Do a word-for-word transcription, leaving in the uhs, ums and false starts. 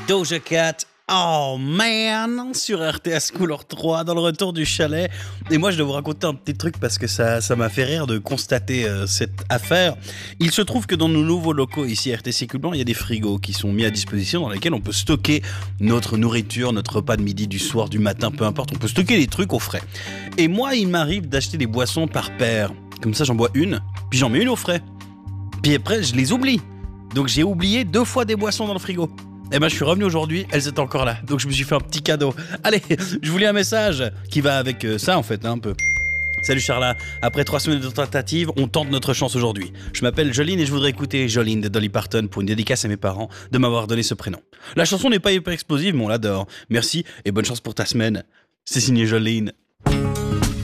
Doja Cat. Oh man, sur R T S Couleur trois, dans le retour du chalet. Et moi je dois vous raconter un petit truc parce que ça, ça m'a fait rire de constater euh, cette affaire. Il se trouve que dans nos nouveaux locaux ici à R T C Couleur, il y a des frigos qui sont mis à disposition dans lesquels on peut stocker notre nourriture, notre repas de midi, du soir, du matin, peu importe. On peut stocker des trucs au frais. Et moi il m'arrive d'acheter des boissons par paire. Comme ça j'en bois une, puis j'en mets une au frais. Puis après je les oublie. Donc j'ai oublié deux fois des boissons dans le frigo. Eh ben je suis revenu aujourd'hui, elles étaient encore là, donc je me suis fait un petit cadeau. Allez, je vous lis un message qui va avec euh, ça en fait, hein, un peu. Salut Charla, après trois semaines de tentative, on tente notre chance aujourd'hui. Je m'appelle Jolene et je voudrais écouter Jolene de Dolly Parton pour une dédicace à mes parents de m'avoir donné ce prénom. La chanson n'est pas hyper explosive, mais on l'adore. Merci et bonne chance pour ta semaine. C'est signé Jolene.